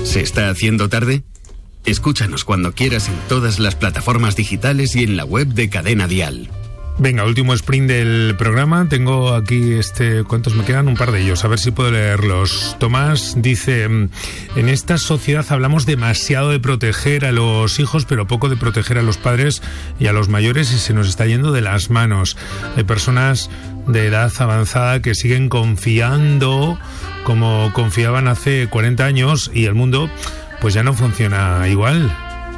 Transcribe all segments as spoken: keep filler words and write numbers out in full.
¿Se está haciendo tarde? Escúchanos cuando quieras en todas las plataformas digitales y en la web de Cadena Dial. Venga, último sprint del programa. Tengo aquí, este, ¿cuántos me quedan? Un par de ellos, a ver si puedo leerlos. Tomás dice, en esta sociedad hablamos demasiado de proteger a los hijos, pero poco de proteger a los padres y a los mayores, y se nos está yendo de las manos. Hay personas de edad avanzada que siguen confiando como confiaban hace cuarenta años, y el mundo pues ya no funciona igual.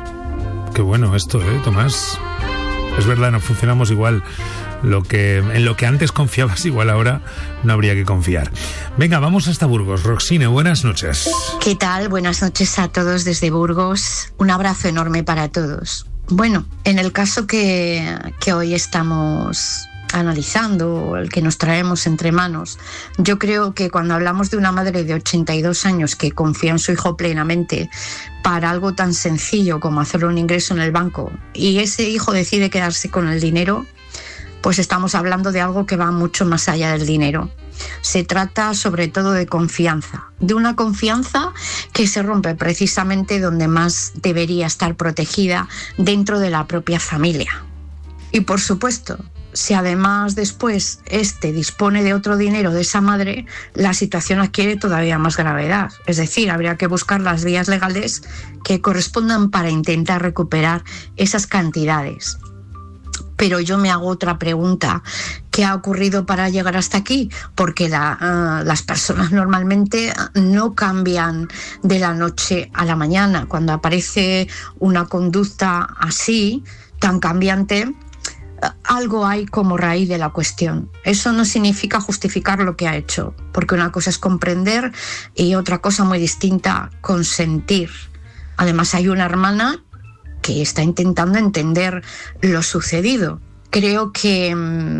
Qué bueno esto, ¿eh, Tomás? Es verdad, no funcionamos igual. Lo que, en lo que antes confiabas, igual ahora no habría que confiar. Venga, vamos hasta Burgos. Roxine, buenas noches. ¿Qué tal? Buenas noches a todos desde Burgos. Un abrazo enorme para todos. Bueno, en el caso que, que hoy estamos analizando, el que nos traemos entre manos, yo creo que cuando hablamos de una madre de ochenta y dos años que confía en su hijo plenamente para algo tan sencillo como hacerle un ingreso en el banco, y ese hijo decide quedarse con el dinero, pues estamos hablando de algo que va mucho más allá del dinero. Se trata sobre todo de confianza, de una confianza que se rompe precisamente donde más debería estar protegida, dentro de la propia familia. Y por supuesto, si además después este dispone de otro dinero de esa madre, la situación adquiere todavía más gravedad. Es decir, habría que buscar las vías legales que correspondan para intentar recuperar esas cantidades. Pero yo me hago otra pregunta. ¿Qué ha ocurrido para llegar hasta aquí? Porque la, uh, las personas normalmente no cambian de la noche a la mañana. Cuando aparece una conducta así, tan cambiante, algo hay como raíz de la cuestión. Eso no significa justificar lo que ha hecho, porque una cosa es comprender y otra cosa muy distinta, consentir. Además, hay una hermana que está intentando entender lo sucedido. Creo que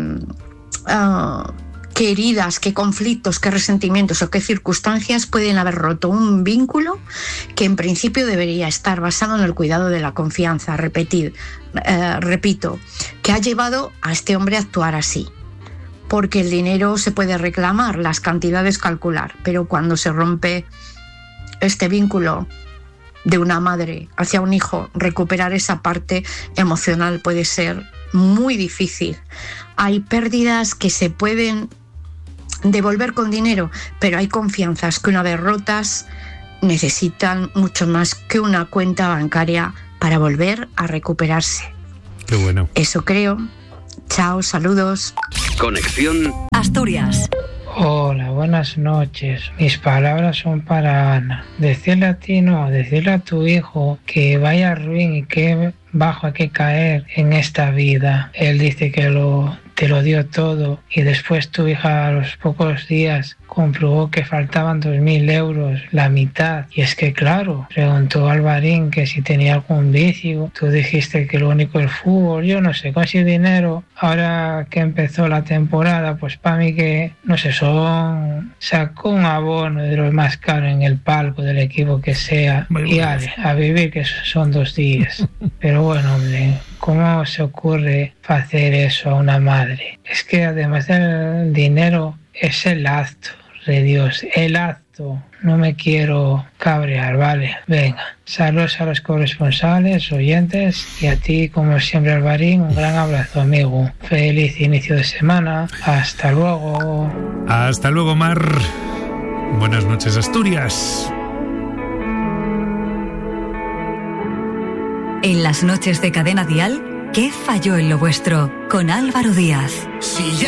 uh, qué heridas, qué conflictos, qué resentimientos o qué circunstancias pueden haber roto un vínculo que en principio debería estar basado en el cuidado de la confianza. Repetir, eh, repito, que ha llevado a este hombre a actuar así. Porque el dinero se puede reclamar, las cantidades calcular, pero cuando se rompe este vínculo de una madre hacia un hijo, recuperar esa parte emocional puede ser muy difícil. Hay pérdidas que se pueden devolver con dinero, pero hay confianzas que una vez rotas necesitan mucho más que una cuenta bancaria para volver a recuperarse. Qué bueno. Eso creo. Chao, saludos. Conexión Asturias. Hola, buenas noches. Mis palabras son para Ana. Decirle a ti no, decirle a tu hijo que vaya ruin y que bajo hay que caer en esta vida. Él dice que lo, te lo dio todo y después tu hija a los pocos días comprobó que faltaban dos mil euros, la mitad. Y es que claro, preguntó Alvarín que si tenía algún vicio, tú dijiste que lo único el fútbol, yo no sé, con ese dinero, ahora que empezó la temporada, pues para mí que, no sé, son, sacó un abono de los más caros en el palco del equipo que sea, y ale, a vivir que son dos días. Pero bueno, hombre, ¿cómo se ocurre hacer eso a una madre? Es que además del dinero es el acto, de Dios, el acto. No me quiero cabrear, ¿vale? Venga, saludos a los corresponsales, oyentes, y a ti, como siempre, Alvarín, un gran abrazo, amigo. Feliz inicio de semana. Hasta luego. Hasta luego, Mar. Buenas noches, Asturias. En las noches de Cadena Dial, ¿qué falló en lo vuestro? Con Álvaro Díaz. Si ya